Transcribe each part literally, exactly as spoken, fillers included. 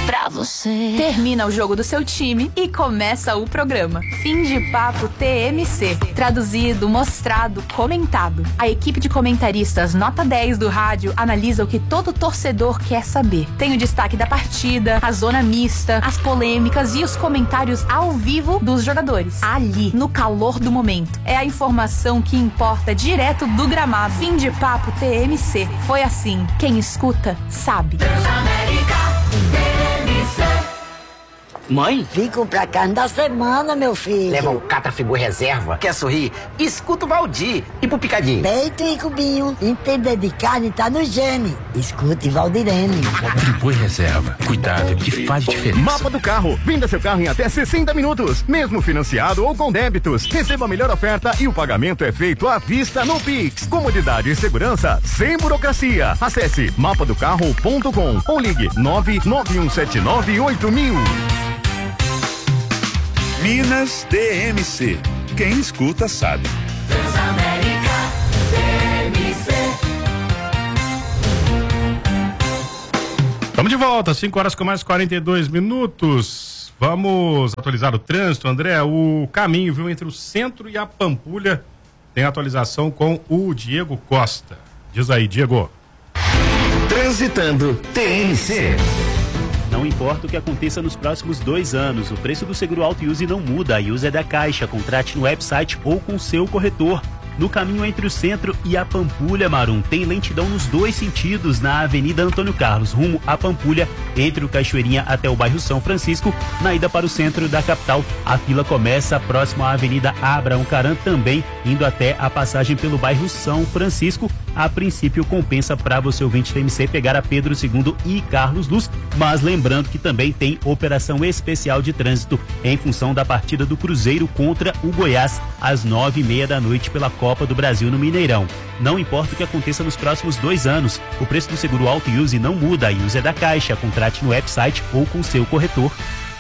pra você. Termina o jogo do seu time e começa o programa Fim de Papo T M C. Traduzido, mostrado, comentado. A equipe de comentaristas nota dez do rádio analisa o que todo torcedor quer saber. Tem o destaque da partida, a zona mista, as polêmicas e os comentários ao vivo dos jogadores. Ali, no calor do momento. É a informação que importa direto do gramado. Fim de Papo T M C. Foi assim. Quem escuta, sabe. Mãe? Fico pra cá da semana, meu filho. Leva o Catrafibu Reserva. Quer sorrir? Escuta o Valdir. E pro Picadinho? Peito e cubinho. Entender de carne tá no gene. Escute Valdirene. Catrafibu Reserva. Cuidado que faz diferença. Mapa do carro. Venda seu carro em até sessenta minutos. Mesmo financiado ou com débitos. Receba a melhor oferta e o pagamento é feito à vista no Pix. Comodidade e segurança sem burocracia. Acesse mapa do carro ponto com ou ligue nove nove um sete nove oito mil. Minas D M C. Quem escuta sabe. Transamérica D M C. Estamos de volta, cinco horas com mais quarenta e dois minutos. Vamos atualizar o trânsito, André. O caminho, viu, entre o centro e a Pampulha tem atualização com o Diego Costa. Diz aí, Diego. Transitando T M C. Não importa o que aconteça nos próximos dois anos, o preço do seguro auto e use não muda. A Use é da Caixa. Contrate no website ou com seu corretor. No caminho entre o centro e a Pampulha, Marum, tem lentidão nos dois sentidos na Avenida Antônio Carlos, rumo à Pampulha, entre o Cachoeirinha até o bairro São Francisco. Na ida para o centro da capital, a fila começa próximo à Avenida Abraão Caran, também indo até a passagem pelo bairro São Francisco. A princípio, compensa para você, ouvinte T M C, pegar a Pedro segundo e Carlos Luz, mas lembrando que também tem operação especial de trânsito em função da partida do Cruzeiro contra o Goiás, às nove e meia da noite pela Copa do Brasil no Mineirão. Não importa o que aconteça nos próximos dois anos, o preço do seguro auto e use não muda. A Use é da Caixa. Contrate no website ou com seu corretor.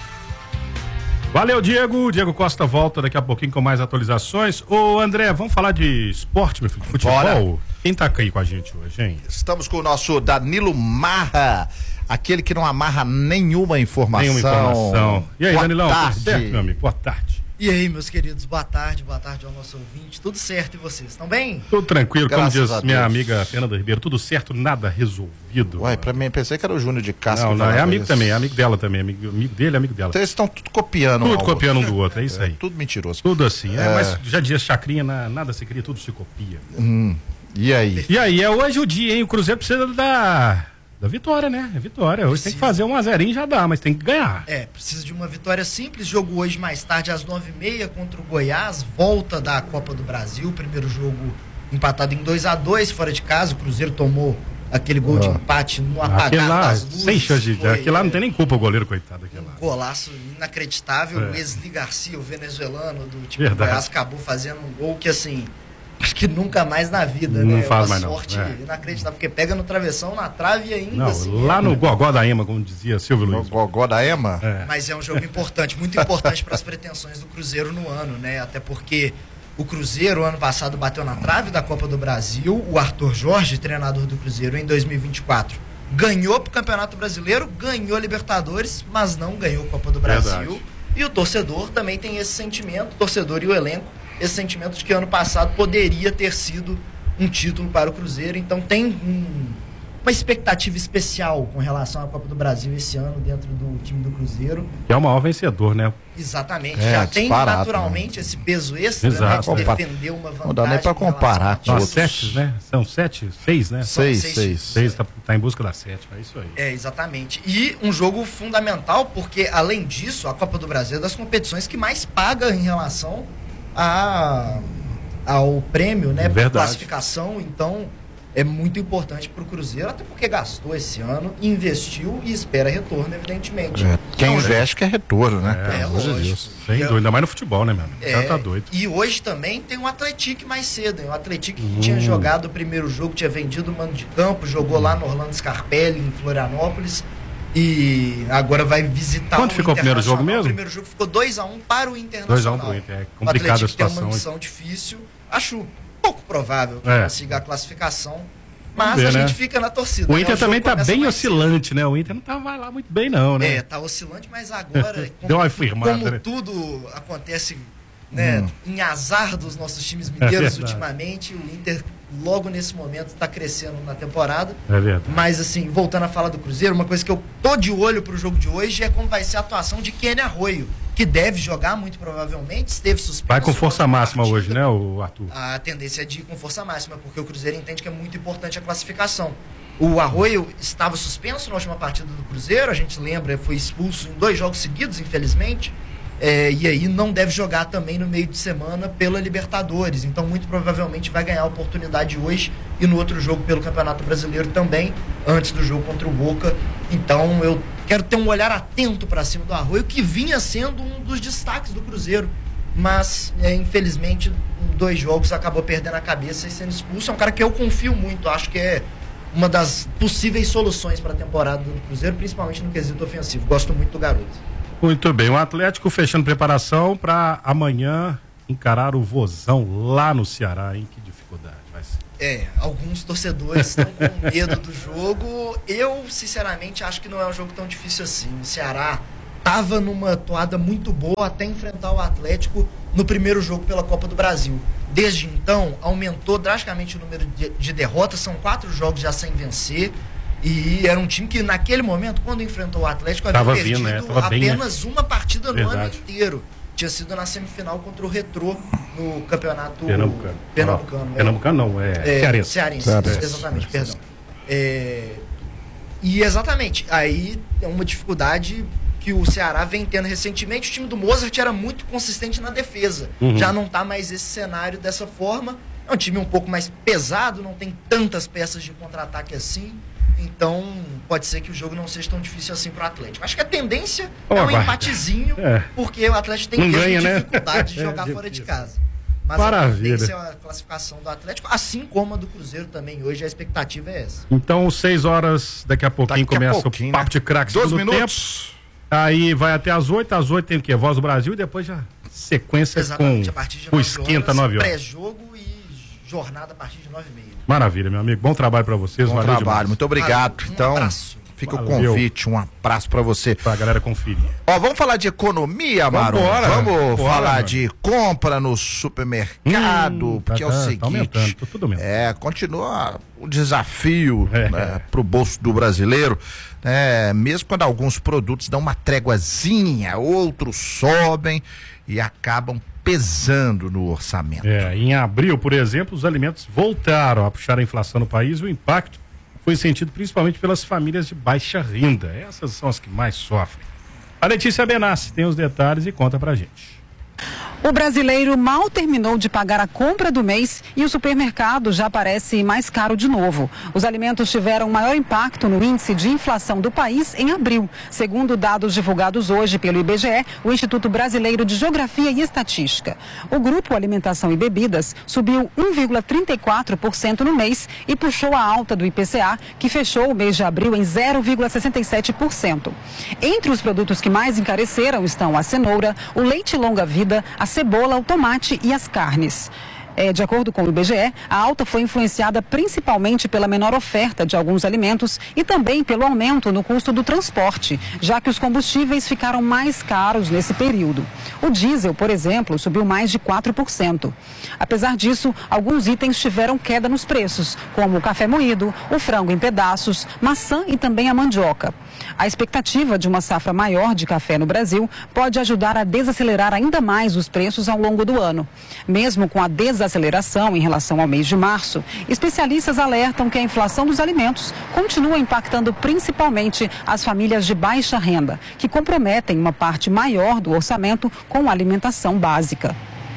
Valeu, Diego. Diego Costa volta daqui a pouquinho com mais atualizações. Ô, André, vamos falar de esporte, meu filho, de futebol? Bora. Quem tá aí com a gente hoje, hein? Estamos com o nosso Danilo Marra, aquele que não amarra nenhuma informação. Nenhuma informação. E aí, Boa Danilão, tarde. tudo certo, meu amigo? Boa tarde. E aí, meus queridos, boa tarde, boa tarde ao nosso ouvinte. Tudo certo e vocês? Estão bem? Tudo tranquilo, Graças como diz a minha Deus. amiga Fernanda Ribeiro, tudo certo, nada resolvido. Uai, pra mim, pensei que era o Júnior de Castro. Não, que não, é falava amigo isso. também, é amigo dela também, amigo, amigo dele, amigo dela. Então eles estão tudo copiando Tudo um ao copiando outro. um do outro, é isso aí. É, tudo mentiroso. Tudo assim, é, É. mas já dizia Chacrinha, na- nada se cria, tudo se copia. Hum, e aí? E aí, é hoje o dia, hein? O Cruzeiro precisa da, da vitória, né? É vitória. Hoje tem que fazer um a zerinho já dá, mas tem que ganhar. É, precisa de uma vitória simples. Jogo hoje mais tarde às nove e meia contra o Goiás, volta da Copa do Brasil. Primeiro jogo empatado em dois a dois fora de casa. O Cruzeiro tomou aquele gol de Ah. empate no Aquele apagar lá, das luzes. sem chance de. Foi, Aquele lá não é, tem nem culpa o goleiro, coitado. Aquele lá. golaço inacreditável. É. O Wesley Garcia, o venezuelano do time Verdade. do Goiás, acabou fazendo um gol que, assim, acho que nunca mais na vida, Não né? faz Uma mais não, sorte é. inacreditável, porque pega no travessão, na trave e ainda Não, assim. lá é- no Gogó da Ema, como dizia Silvio Luiz. Gogó da Ema? É. Mas é um jogo importante, muito importante para as pretensões do Cruzeiro no ano, né? Até porque o Cruzeiro, ano passado, bateu na trave da Copa do Brasil. O Arthur Jorge, treinador do Cruzeiro, em dois mil e vinte e quatro, ganhou pro Campeonato Brasileiro, ganhou a Libertadores, mas não ganhou a Copa do Brasil. Verdade. E o torcedor também tem esse sentimento, o torcedor e o elenco, esse sentimento de que ano passado poderia ter sido um título para o Cruzeiro. Então tem um, uma expectativa especial com relação à Copa do Brasil esse ano dentro do time do Cruzeiro. Que é o maior vencedor, né? Exatamente. É, Já tem disparado, naturalmente esse peso extra, né, Exato. de Compa- defender uma vantagem. Não dá nem pra com relação comparar ao com time. São outros. sete, né? São sete, seis, né? São Seis, seis seis. títulos. Seis, tá, tá em busca da sétima, é isso aí. É, exatamente. E um jogo fundamental, porque, além disso, a Copa do Brasil é das competições que mais paga em relação a, ao prêmio, né? Por Verdade. classificação. Então, é muito importante para o Cruzeiro, até porque gastou esse ano, investiu e espera retorno, evidentemente. É, quem Então, investe quer retorno, né? É, Pelo amor de lógico. Deus. Sem E eu- dúvida, ainda mais no futebol, né, meu amigo? O É, cara tá doido. E hoje também tem o Atlético mais cedo, hein? O Atlético que Hum. tinha jogado o primeiro jogo, tinha vendido o mando de campo, jogou lá no Orlando Scarpelli, em Florianópolis, e agora vai visitar Quanto o ficou o primeiro jogo Internacional. mesmo? O primeiro jogo ficou dois a um para o Internacional. dois a um pro Inter, é O complicada a Atlético tem situação. uma missão difícil, acho pouco provável que É. consiga a classificação, Mas ver, a né? gente fica na torcida. O né? Inter jogo também tá começa bem mais oscilante, né? O Inter não tava lá muito bem, não, né? É, tá oscilante, mas agora, Deu uma como, afirmada, como né? tudo acontece, né, Hum. em azar dos nossos times É mineiros verdade. ultimamente, o Inter logo nesse momento está crescendo na temporada. É verdade. Mas assim, voltando a falar do Cruzeiro, uma coisa que eu tô de olho pro jogo de hoje é como vai ser a atuação de Kenny Arroio, que deve jogar muito provavelmente, esteve suspenso. Vai com força na máxima partida. hoje, né, o Arthur? A tendência é de ir com força máxima, porque o Cruzeiro entende que é muito importante a classificação. O Arroio estava suspenso na última partida do Cruzeiro, a gente lembra, foi expulso em dois jogos seguidos, infelizmente, é, e aí não deve jogar também no meio de semana pela Libertadores, então muito provavelmente vai ganhar a oportunidade hoje e no outro jogo pelo Campeonato Brasileiro também, antes do jogo contra o Boca. Então eu quero ter um olhar atento para cima do Arroio, que vinha sendo um dos destaques do Cruzeiro, mas é, infelizmente em dois jogos acabou perdendo a cabeça e sendo expulso. É um cara que eu confio muito, acho que é uma das possíveis soluções para a temporada do Cruzeiro, principalmente no quesito ofensivo. Gosto muito do garoto. Muito bem, o Atlético fechando preparação para amanhã encarar o Vozão lá no Ceará, hein? Que dificuldade vai ser. É, alguns torcedores estão com medo do jogo. Eu, sinceramente, acho que não é um jogo tão difícil assim. O Ceará estava numa toada muito boa até enfrentar o Atlético no primeiro jogo pela Copa do Brasil. Desde então, aumentou drasticamente o número de, de derrotas, são quatro jogos já sem vencer. E era um time que, naquele momento, quando enfrentou o Atlético, havia Tava perdido vindo, né? Tava bem, apenas uma partida no Verdade. ano inteiro. Tinha sido na semifinal contra o Retrô no campeonato Pernambucano. Pernambucano. Ah, é. Pernambucano não, é, É, cearense. cearense, Cearense. exatamente, perdão. É, e exatamente, aí é uma dificuldade que o Ceará vem tendo recentemente. O time do Mozart era muito consistente na defesa. Uhum. Já não está mais esse cenário dessa forma. É um time um pouco mais pesado, não tem tantas peças de contra-ataque assim. Então, pode ser que o jogo não seja tão difícil assim para o Atlético. Acho que a tendência Oh, é um vai. empatezinho, É. porque o Atlético tem Não mesmo ganha, né? dificuldade de jogar É, fora de difícil. casa. Mas Maravilha. a tendência é a classificação do Atlético, assim como a do Cruzeiro também. Hoje a expectativa é essa. Então, seis horas, daqui a pouquinho Daqui a começa pouquinho, o Papo né? de Craque Doze segundo minutos. tempo. Aí vai até às oito, às oito tem o quê? Voz do Brasil e depois já sequência Exatamente, a com partir de o nove esquenta horas, nove horas. pré-jogo e jornada a partir de nove e meia. Maravilha, meu amigo. Bom trabalho pra vocês. Bom valeu trabalho, demais. muito obrigado. Valeu, um Então, abraço. fica o Valeu. convite, um abraço pra você. Pra galera conferir. Ó, vamos falar de economia, Maru? Vambora. Vamos Bora, falar mano. de compra no supermercado, Hum, porque tá- é o tá seguinte, aumentando, tá tudo aumentando. é, continua o desafio É. né, pro bolso do brasileiro, né, mesmo quando alguns produtos dão uma tréguazinha, outros sobem e acabam pesando no orçamento. É, em abril, por exemplo, os alimentos voltaram a puxar a inflação no país e o impacto foi sentido principalmente pelas famílias de baixa renda. Essas são as que mais sofrem. A Letícia Benassi tem os detalhes e conta pra gente. O brasileiro mal terminou de pagar a compra do mês e o supermercado já parece mais caro de novo. Os alimentos tiveram maior impacto no índice de inflação do país em abril, segundo dados divulgados hoje pelo I B G E, o Instituto Brasileiro de Geografia e Estatística. O grupo Alimentação e Bebidas subiu um vírgula trinta e quatro por cento no mês e puxou a alta do I P C A, que fechou o mês de abril em zero vírgula sessenta e sete por cento. Entre os produtos que mais encareceram estão a cenoura, o leite longa-vida, a cebola, o tomate e as carnes. É, de acordo com o I B G E, a alta foi influenciada principalmente pela menor oferta de alguns alimentos e também pelo aumento no custo do transporte, já que os combustíveis ficaram mais caros nesse período. O diesel, por exemplo, subiu mais de quatro por cento. Apesar disso, alguns itens tiveram queda nos preços, como o café moído, o frango em pedaços, maçã e também a mandioca. A expectativa de uma safra maior de café no Brasil pode ajudar a desacelerar ainda mais os preços ao longo do ano. Mesmo com a desaceleração em relação ao mês de março, especialistas alertam que a inflação dos alimentos continua impactando principalmente as famílias de baixa renda, que comprometem uma parte maior do orçamento com a alimentação básica.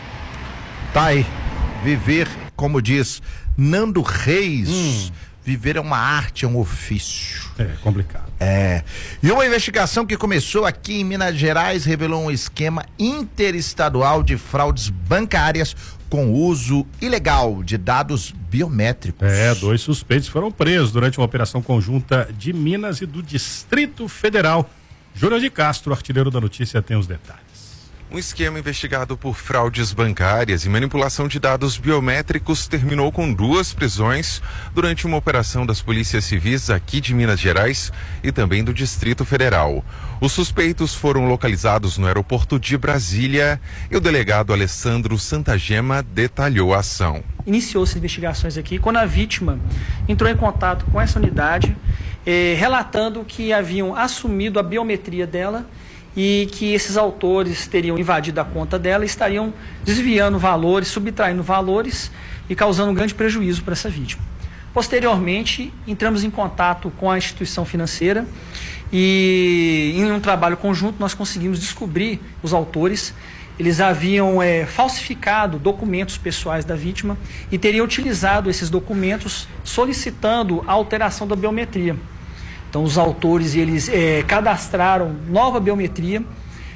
Tá aí, viver, como diz Nando Reis, Hum. viver é uma arte, é um ofício. É complicado. É. E uma investigação que começou aqui em Minas Gerais revelou um esquema interestadual de fraudes bancárias com uso ilegal de dados biométricos. É, dois suspeitos foram presos durante uma operação conjunta de Minas e do Distrito Federal. Júnior de Castro, artilheiro da notícia, tem os detalhes. Um esquema investigado por fraudes bancárias e manipulação de dados biométricos terminou com duas prisões durante uma operação das polícias civis aqui de Minas Gerais e também do Distrito Federal. Os suspeitos foram localizados no aeroporto de Brasília e o delegado Alessandro Santagema detalhou a ação. Iniciou-se investigações aqui quando a vítima entrou em contato com essa unidade, eh, relatando que haviam assumido a biometria dela e que esses autores teriam invadido a conta dela e estariam desviando valores, subtraindo valores e causando um grande prejuízo para essa vítima. Posteriormente, entramos em contato com a instituição financeira e, em um trabalho conjunto, nós conseguimos descobrir os autores. Eles haviam é, falsificado documentos pessoais da vítima e teriam utilizado esses documentos solicitando a alteração da biometria. Então, os autores, eles é, cadastraram nova biometria,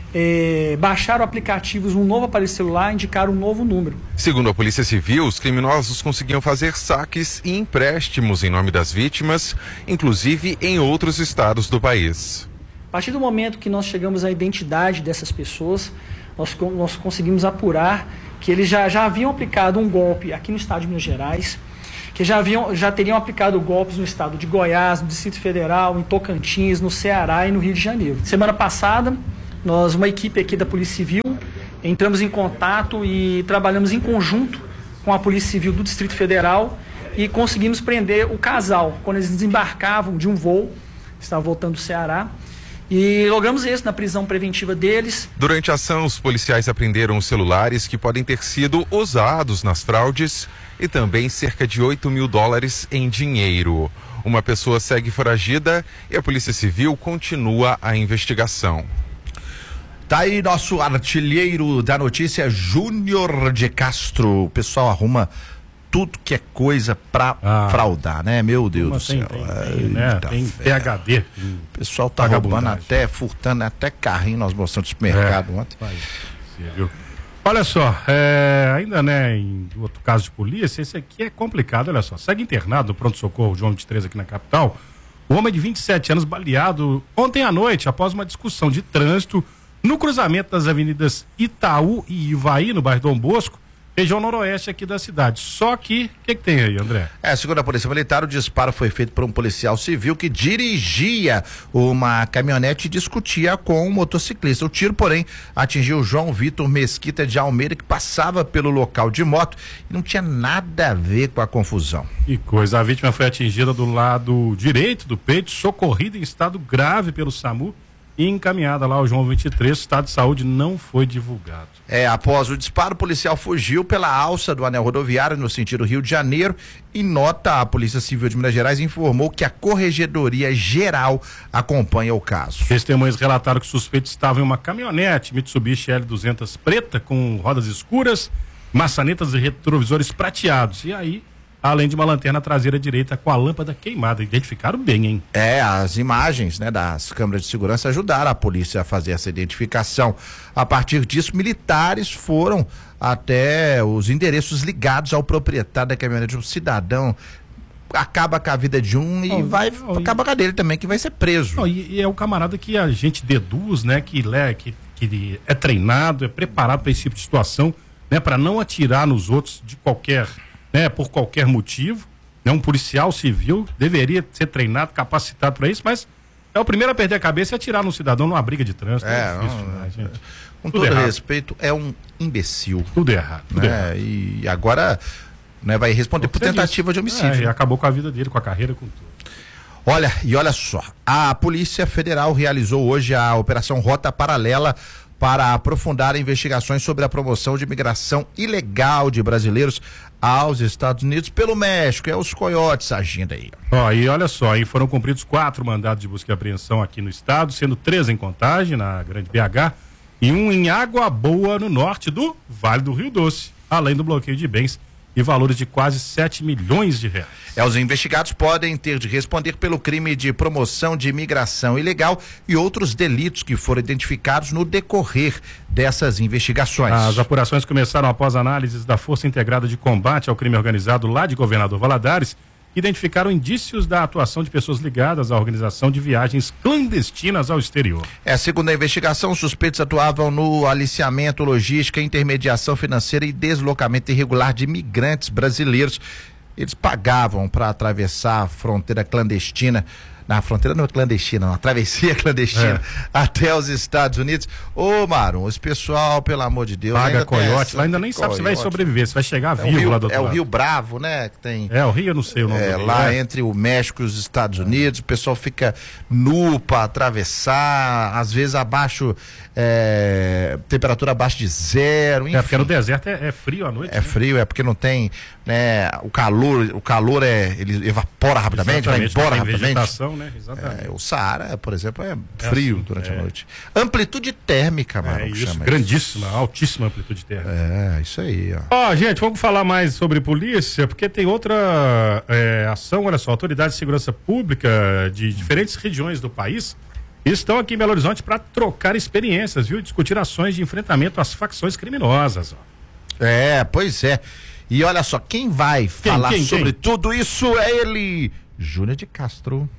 é, baixaram aplicativos, um novo aparelho celular, indicaram um novo número. Segundo a Polícia Civil, os criminosos conseguiam fazer saques e empréstimos em nome das vítimas, inclusive em outros estados do país. A partir do momento que nós chegamos à identidade dessas pessoas, nós, nós conseguimos apurar que eles já, já haviam aplicado um golpe aqui no estado de Minas Gerais, que já, haviam, já teriam aplicado golpes no estado de Goiás, no Distrito Federal, em Tocantins, no Ceará e no Rio de Janeiro. Semana passada, nós, uma equipe aqui da Polícia Civil, entramos em contato e trabalhamos em conjunto com a Polícia Civil do Distrito Federal e conseguimos prender o casal quando eles desembarcavam de um voo, estavam voltando do Ceará, e logramos isso na prisão preventiva deles. Durante a ação, os policiais apreenderam os celulares que podem ter sido usados nas fraudes e também cerca de oito mil dólares em dinheiro. Uma pessoa segue foragida e a Polícia Civil continua a investigação. Tá aí nosso artilheiro da notícia, Júnior de Castro. O pessoal arruma tudo que é coisa pra ah, fraudar, né? Meu Deus do céu. Tem, tem, né? Tem P H D. O pessoal tá roubando até, furtando até carrinho, nós mostramos no supermercado é, ontem. Viu? Olha só, é, ainda né, em outro caso de polícia, esse aqui é complicado, olha só. Segue internado no pronto-socorro João vinte e três aqui na capital. O homem de vinte e sete anos baleado ontem à noite após uma discussão de trânsito no cruzamento das avenidas Itaú e Ivaí, no bairro Dom Bosco, região noroeste aqui da cidade. Só que, o que, que tem aí, André? É, segundo a Polícia Militar, o disparo foi feito por um policial civil que dirigia uma caminhonete e discutia com um motociclista. O tiro, porém, atingiu João Vitor Mesquita de Almeida, que passava pelo local de moto e não tinha nada a ver com a confusão. Que coisa, a vítima foi atingida do lado direito do peito, socorrida em estado grave pelo SAMU e encaminhada lá ao João vinte e três, o estado de saúde não foi divulgado. É, após o disparo, o policial fugiu pela alça do anel rodoviário no sentido Rio de Janeiro. Em nota, a Polícia Civil de Minas Gerais informou que a Corregedoria Geral acompanha o caso. Testemunhas relataram que o suspeito estava em uma caminhonete Mitsubishi L duzentos preta com rodas escuras, maçanetas e retrovisores prateados. E aí, além de uma lanterna traseira direita com a lâmpada queimada. Identificaram bem, hein? É, as imagens, né, das câmeras de segurança ajudaram a polícia a fazer essa identificação. A partir disso, militares foram até os endereços ligados ao proprietário da caminhonete. Um cidadão acaba com a vida de um e oh, vai oh, acaba com a dele também, que vai ser preso. Oh, e, e é o camarada que a gente deduz, né, que, que, que é treinado, é preparado para esse tipo de situação, né, para não atirar nos outros de qualquer... Né, por qualquer motivo, né, um policial civil deveria ser treinado, capacitado para isso, mas é o primeiro a perder a cabeça e atirar num cidadão numa briga de trânsito. É, é difícil, não, né, gente? Com Tudo todo errado. Respeito, é um imbecil. Tudo errado. Tudo né? errado. E agora, né, vai responder por tentativa de homicídio. É, e acabou com a vida dele, com a carreira, com tudo. Olha, e olha só, a Polícia Federal realizou hoje a Operação Rota Paralela para aprofundar investigações sobre a promoção de imigração ilegal de brasileiros aos Estados Unidos pelo México. É os coiotes agindo aí. Ó, e olha só, aí foram cumpridos quatro mandados de busca e apreensão aqui no estado, sendo três em Contagem, na Grande B H, e um em Água Boa, no norte do Vale do Rio Doce, além do bloqueio de bens e valores de quase sete milhões de reais. É, os investigados podem ter de responder pelo crime de promoção de imigração ilegal e outros delitos que foram identificados no decorrer dessas investigações. As apurações começaram após análises da Força Integrada de Combate ao Crime Organizado lá de Governador Valadares identificaram indícios da atuação de pessoas ligadas à organização de viagens clandestinas ao exterior. É, segundo a investigação, os suspeitos atuavam no aliciamento, logística, intermediação financeira e deslocamento irregular de imigrantes brasileiros. Eles pagavam para atravessar a fronteira clandestina. Na fronteira não é clandestina, uma travessia clandestina é. até os Estados Unidos. Ô, Marum, esse pessoal, pelo amor de Deus. Paga coiote, lá ainda nem sabe se vai sobreviver, se vai chegar é vivo Rio, lá do outro É lado. o Rio Bravo, né? Que tem, é, o Rio eu não sei o nome é, do Rio, lá é. entre o México e os Estados Unidos, o pessoal fica nu para atravessar, às vezes abaixo, é, temperatura abaixo de zero. Enfim. É, porque no deserto é, é frio à noite. É né? frio, é porque não tem, né? O calor, o calor é, ele evapora rapidamente, Exatamente, vai embora rapidamente. Vegetação, né? Exatamente. É, o Saara, por exemplo, é frio é assim, durante é. a noite. Amplitude térmica, mano. É isso, grandíssima, isso. altíssima amplitude térmica. É, isso aí, ó. Ó, gente, vamos falar mais sobre polícia, porque tem outra é, ação, olha só, autoridades de segurança pública de diferentes regiões do país estão aqui em Belo Horizonte para trocar experiências, viu? Discutir ações de enfrentamento às facções criminosas, ó. É, pois é. E olha só, quem vai quem, falar quem, sobre quem? tudo isso é ele, Júnior de Castro.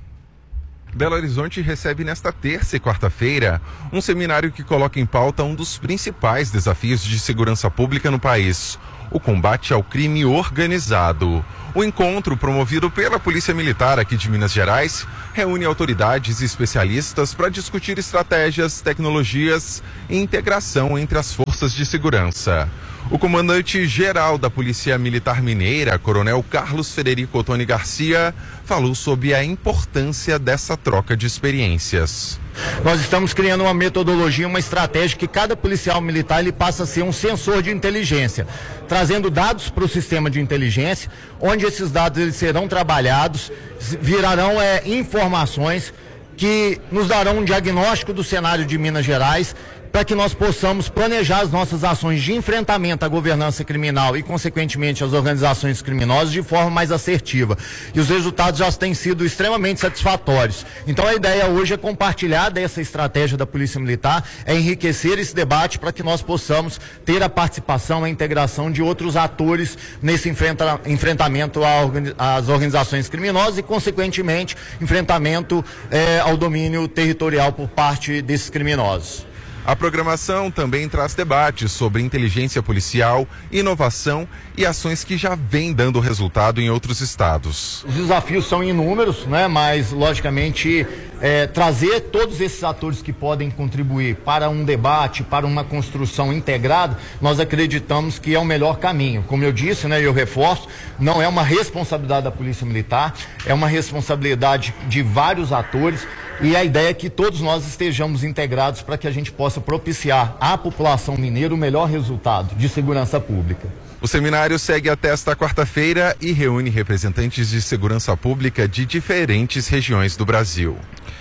Belo Horizonte recebe nesta terça e quarta-feira um seminário que coloca em pauta um dos principais desafios de segurança pública no país: o combate ao crime organizado. O encontro, promovido pela Polícia Militar aqui de Minas Gerais, reúne autoridades e especialistas para discutir estratégias, tecnologias e integração entre as forças de segurança. O comandante-geral da Polícia Militar Mineira, Coronel Carlos Federico Ottoni Garcia, falou sobre a importância dessa troca de experiências. Nós estamos criando uma metodologia, uma estratégia que cada policial militar ele passa a ser um sensor de inteligência, trazendo dados para o sistema de inteligência, onde esses dados eles serão trabalhados, virarão é, informações que nos darão um diagnóstico do cenário de Minas Gerais, para que nós possamos planejar as nossas ações de enfrentamento à governança criminal e, consequentemente, às organizações criminosas de forma mais assertiva. E os resultados já têm sido extremamente satisfatórios. Então, a ideia hoje é compartilhar dessa estratégia da Polícia Militar, é enriquecer esse debate para que nós possamos ter a participação, a integração de outros atores nesse enfrenta, enfrentamento às organizações criminosas e, consequentemente, enfrentamento eh, ao domínio territorial por parte desses criminosos. A programação também traz debates sobre inteligência policial, inovação e ações que já vêm dando resultado em outros estados. Os desafios são inúmeros, né? Mas, logicamente, é, trazer todos esses atores que podem contribuir para um debate, para uma construção integrada, nós acreditamos que é o melhor caminho. Como eu disse, né, eu reforço, não é uma responsabilidade da Polícia Militar, é uma responsabilidade de vários atores. E a ideia é que todos nós estejamos integrados para que a gente possa propiciar à população mineira o melhor resultado de segurança pública. O seminário segue até esta quarta-feira e reúne representantes de segurança pública de diferentes regiões do Brasil.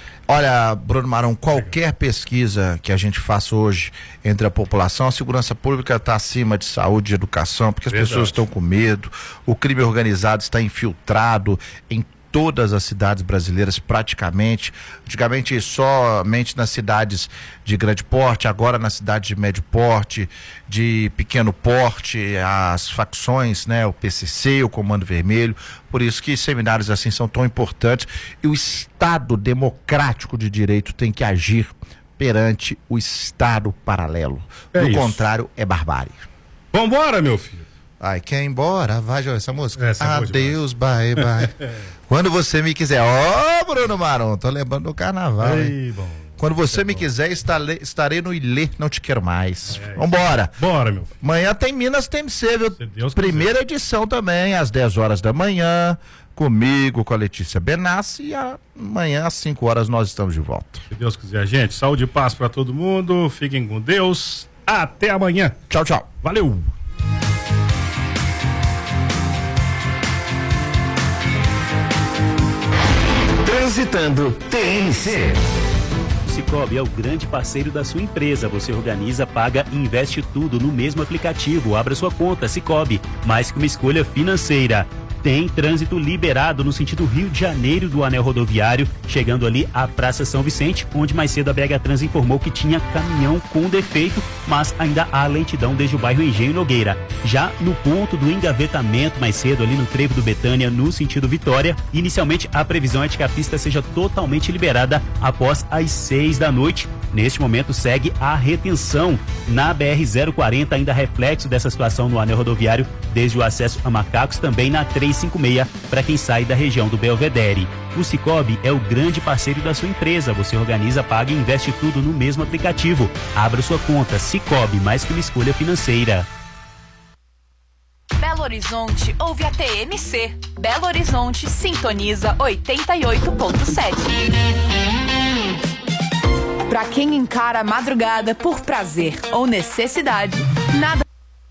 Olha, Bruno Marum, qualquer pesquisa que a gente faça hoje entre a população, a segurança pública está acima de saúde e educação, porque as Verdade. pessoas estão com medo, o crime organizado está infiltrado em todas as cidades brasileiras praticamente, antigamente somente nas cidades de grande porte, agora nas cidades de médio porte, de pequeno porte, as facções, né, o P C C, o Comando Vermelho, por isso que seminários assim são tão importantes e o Estado democrático de direito tem que agir perante o Estado paralelo, é do isso. contrário é barbárie. Vambora, meu filho. Ai, quer ir embora? Vai, João, essa música. Essa é Adeus, bye, bye. Quando você me quiser. Ó, oh, Bruno Marum, tô lembrando do carnaval. Ei, bom. Quando você é me bom. quiser, estarei, estarei no Ilê, não te quero mais. É, Vambora. Bora, meu filho. Amanhã tem Minas T M C, viu? Deus Primeira quiser. edição também, às dez horas da manhã, comigo, com a Letícia Benassi, e amanhã às cinco horas nós estamos de volta. Se Deus quiser, gente. Saúde e paz pra todo mundo. Fiquem com Deus. Até amanhã. Tchau, tchau. Valeu. Transitando T N C. O Cicobi é o grande parceiro da sua empresa. Você organiza, paga e investe tudo no mesmo aplicativo. Abra sua conta Cicobi, mais que uma escolha financeira. tem trânsito liberado no sentido Rio de Janeiro do anel rodoviário, chegando ali à Praça São Vicente, onde mais cedo a B H Trans informou que tinha caminhão com defeito, mas ainda há lentidão desde o bairro Engenho Nogueira. Já no ponto do engavetamento, mais cedo ali no trevo do Betânia, no sentido Vitória, inicialmente a previsão é de que a pista seja totalmente liberada após as seis da noite. Neste momento segue a retenção na B R zero quarenta, ainda reflexo dessa situação no anel rodoviário, desde o acesso a Macacos, também na trezentos e cinquenta e seis, para quem sai da região do Belvedere. O Sicoob é o grande parceiro da sua empresa. Você organiza, paga e investe tudo no mesmo aplicativo. Abra sua conta. Sicoob, mais que uma escolha financeira. Belo Horizonte ouve a T M C. Belo Horizonte sintoniza oitenta e oito ponto sete. Pra quem encara a madrugada por prazer ou necessidade, nada.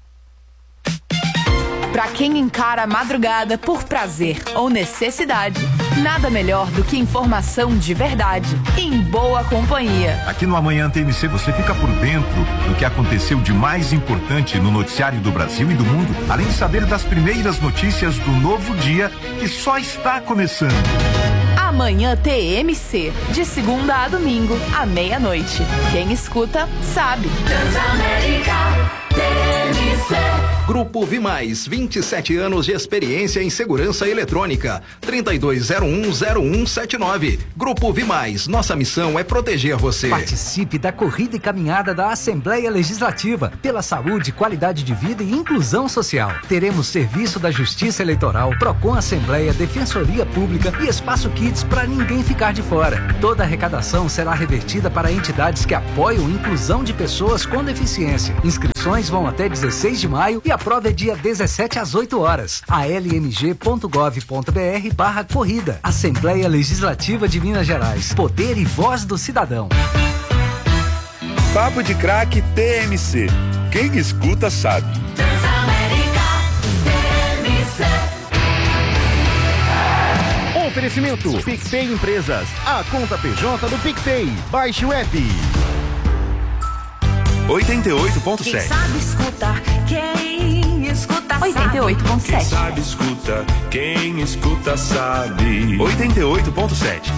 Pra quem encara a madrugada por prazer ou necessidade, nada melhor do que informação de verdade, em boa companhia. Aqui no Amanhã T M C você fica por dentro do que aconteceu de mais importante no noticiário do Brasil e do mundo, além de saber das primeiras notícias do novo dia que só está começando. Amanhã T M C, de segunda a domingo, à meia-noite. Quem escuta, sabe. Transamérica T M C. Grupo Vimais, vinte e sete anos de experiência em segurança eletrônica. trinta e dois zero um zero um sete nove. Grupo Vimais, nossa missão é proteger você. Participe da corrida e caminhada da Assembleia Legislativa pela saúde, qualidade de vida e inclusão social. Teremos serviço da Justiça Eleitoral, Procon Assembleia, Defensoria Pública e Espaço Kids para ninguém ficar de fora. Toda a arrecadação será revertida para entidades que apoiam a inclusão de pessoas com deficiência. Inscrições vão até dezesseis de maio e a prova é dia dezessete às oito horas. a l m g ponto gov ponto b r barra corrida. Assembleia Legislativa de Minas Gerais. Poder e voz do cidadão. Papo de Craque T M C. Quem escuta sabe. Transamérica T M C. Oferecimento PicPay Empresas, a conta P J do PicPay. Baixe o app. oitenta e oito ponto Quem sete. sabe escutar, quem escuta sabe. oitenta e oito ponto Quem sete. sabe escuta, quem escuta sabe. oitenta e oito ponto sete.